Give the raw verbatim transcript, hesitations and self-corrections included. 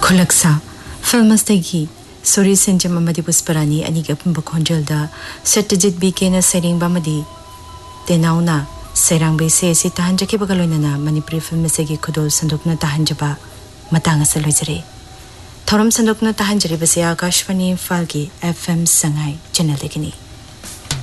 खुलक्सा फिल्मस्तगी sorry सेंजम अमदी Pushparani अनिग अपुंब खोंजलदा Satyajit बीकेना सेरिंगबामदी तेनाउना सेरांबे से से तहंजके बगलोइना Manipuri फिल्मसेगी खुदोल संदोकना तहंजबा मतांग असलोइजरे theorem संदोकना तहंजरे बसे आकाशवाणी इम्फाल की एफएम संगाई चैनल देखनी